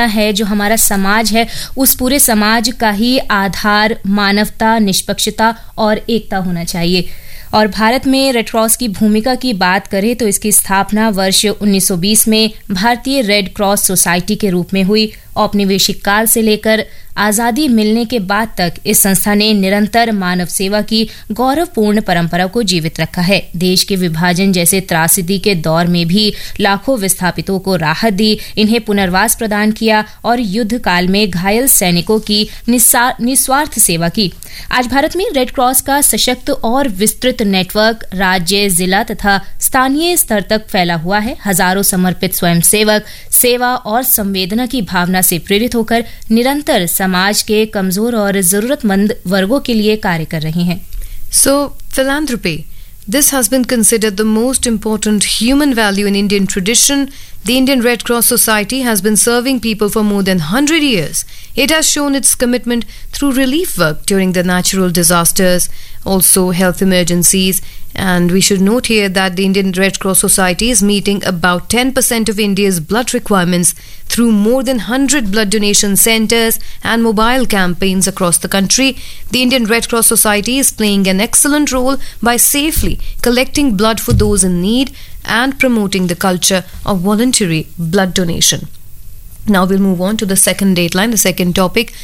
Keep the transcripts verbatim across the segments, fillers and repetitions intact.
मानता है, जो हमारा समाज है, उस पूरे समाज का ही आधार मानवता, निष्पक्षता और एकता होना चाहिए। और भारत में रेड क्रॉस की भूमिका की बात करें तो इसकी स्थापना वर्ष उन्नीस सौ बीस में भारतीय रेड क्रॉस सोसाइटी के रूप में हुई। औपनिवेशिक काल से लेकर आज़ादी मिलने के बाद तक इस संस्था ने निरंतर मानव सेवा की गौरवपूर्ण परंपरा को जीवित रखा है। देश के विभाजन जैसे त्रासदी के दौर में भी लाखों विस्थापितों को राहत दी, इन्हें पुनर्वास प्रदान किया और युद्ध काल में घायल सैनिकों की निस्वार्थ सेवा की। आज भारत में रेड क्रॉस का सशक्त और विस्तृत नेटवर्क राज्य, जिला तथा स्थानीय स्तर तक फैला हुआ है। हजारों समर्पित स्वयंसेवक सेवा और संवेदना की भावना से प्रेरित होकर निरंतर समाज के कमजोर और जरूरतमंद वर्गों के लिए कार्य कर रहे हैं। So, philanthropy. This has been considered the most important human value in Indian tradition. The Indian Red Cross Society has been serving people for more than one hundred years. It has shown its commitment through relief work during the natural disasters, also health emergencies. And we should note here that the Indian Red Cross Society is meeting about ten percent of India's blood requirements through more than one hundred blood donation centers and mobile campaigns across the country. The Indian Red Cross Society is playing an excellent role by safely collecting blood for those in need and promoting the culture of voluntary blood donation. Now we'll move on to the second dateline, the second topic.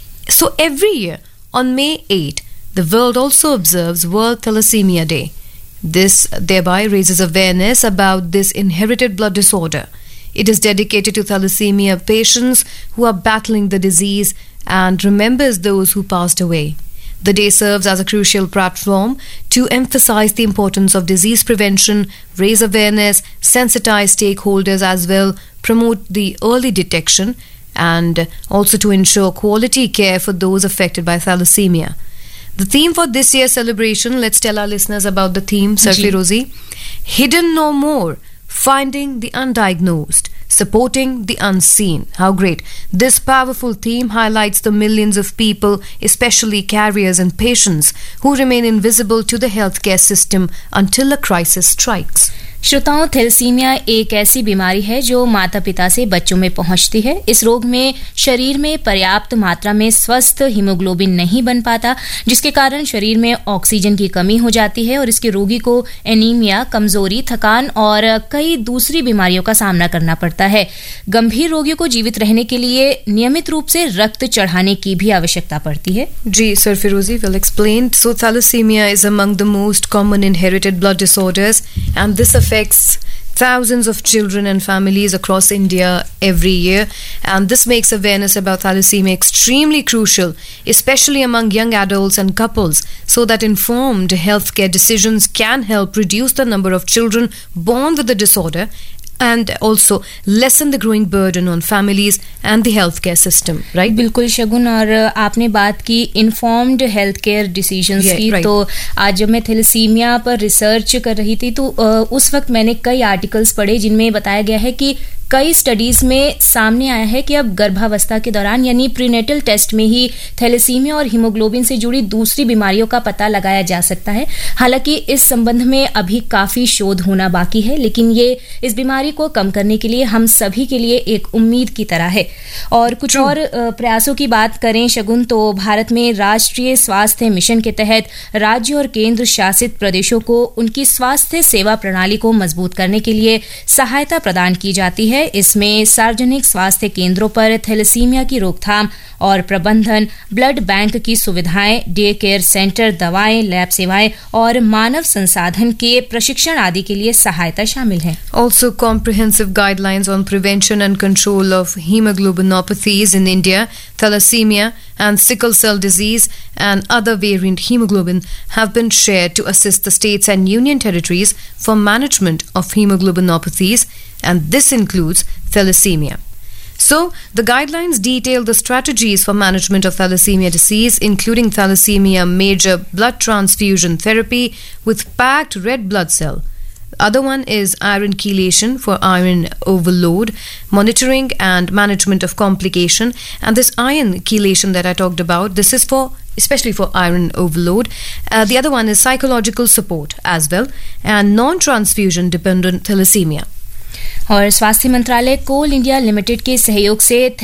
So every year on May eighth, the world also observes World Thalassemia Day. This thereby raises awareness about this inherited blood disorder. It is dedicated to thalassemia patients who are battling the disease and remembers those who passed away. The day serves as a crucial platform to emphasize the importance of disease prevention, raise awareness, sensitize stakeholders as well, promote the early detection, and also to ensure quality care for those affected by thalassemia. The theme for this year's celebration, let's tell our listeners about the theme, Sarfi Rosie. Hidden no more, finding the undiagnosed, supporting the unseen. How great. This powerful theme highlights the millions of people, especially carriers and patients, who remain invisible to the healthcare system until a crisis strikes. श्रोताओं, thalassaemia एक ऐसी बीमारी है जो माता पिता से बच्चों में पहुंचती है। इस रोग में शरीर में पर्याप्त मात्रा में स्वस्थ हीमोग्लोबिन नहीं बन पाता, जिसके कारण शरीर में ऑक्सीजन की कमी हो जाती है और इसके रोगी को एनीमिया, कमजोरी, थकान और कई दूसरी बीमारियों का सामना करना पड़ता है। गंभीर रोगियों को जीवित रहने के लिए नियमित रूप से रक्त चढ़ाने की भी आवश्यकता पड़ती है। जी सर, फिरोजी will explain. So thalassemia is among the most common inherited blood disorders and this affects thousands of children and families across India every year, and this makes awareness about thalassemia extremely crucial, especially among young adults and couples, so that informed healthcare decisions can help reduce the number of children born with the disorder and also lessen the growing burden on families and the healthcare system, right? बिल्कुल शगुन, और आपने बात की informed health care decisions Yeah, की, right. तो आज जब मैं थैलेसीमिया पर रिसर्च कर रही थी तो उस वक्त मैंने कई आर्टिकल्स पढ़े जिनमें बताया गया है कि कई स्टडीज में सामने आया है कि अब गर्भावस्था के दौरान यानी प्रीनेटल टेस्ट में ही थैलेसीमिया और हीमोग्लोबिन से जुड़ी दूसरी बीमारियों का पता लगाया जा सकता है। हालांकि इस संबंध में अभी काफी शोध होना बाकी है, लेकिन ये इस बीमारी को कम करने के लिए हम सभी के लिए एक उम्मीद की तरह है। और कुछ True. और प्रयासों की बात करें शगुन, तो भारत में राष्ट्रीय स्वास्थ्य मिशन के तहत राज्य और केंद्र शासित प्रदेशों को उनकी स्वास्थ्य सेवा प्रणाली को मजबूत करने के लिए सहायता प्रदान की जाती है। इसमें सार्वजनिक स्वास्थ्य केंद्रों पर थैलेसीमिया की रोकथाम और प्रबंधन, ब्लड बैंक की सुविधाएं, डे केयर सेंटर, दवाएं, लैब सेवाएं और मानव संसाधन के प्रशिक्षण आदि के लिए सहायता शामिल है। Also comprehensive guidelines on prevention and control of hemoglobinopathies in India, thalassemia and sickle cell disease and other variant hemoglobin have been shared to assist the states and union territories for management of hemoglobinopathies, and this includes thalassemia. So, the guidelines detail the strategies for management of thalassemia disease, including thalassemia major blood transfusion therapy with packed red blood cell. The other one is iron chelation for iron overload, monitoring and management of complication. And this iron chelation that I talked about, this is for especially for iron overload. Uh, the other one is psychological support as well, and non-transfusion dependent thalassemia. और स्वास्थ्य मंत्रालय कोल India limited के सहयोग से